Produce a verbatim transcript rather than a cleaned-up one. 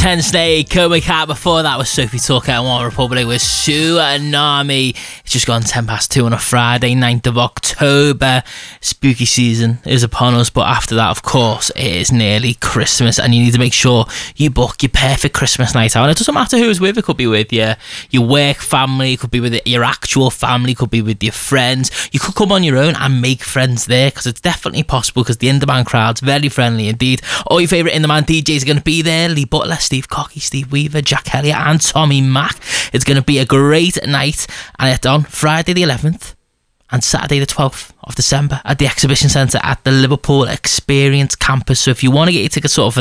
Ten Snake, Coma Cat. Before that was Sophie Tucker and One Republic with Tsunami. It's just gone ten past two on a Friday, ninth of October. Spooky season is upon us, but after that, of course, it is nearly Christmas, and you need to make sure you book your perfect Christmas night out. And it doesn't matter who's with. It could be with your, your work family, it could be with your actual family, it could be with your friends. You could come on your own and make friends there, because it's definitely possible, because the in-demand crowd's very friendly indeed. All your favourite in-demand D Js are going to be there. Lee Butler, Steve Cocky, Steve Weaver, Jack Elliott and Tommy Mack. It's going to be a great night, and it's on Friday the eleventh and Saturday the twelfth of December at the Exhibition Centre at the Liverpool Experience Campus. So if you want to get your tickets sort of for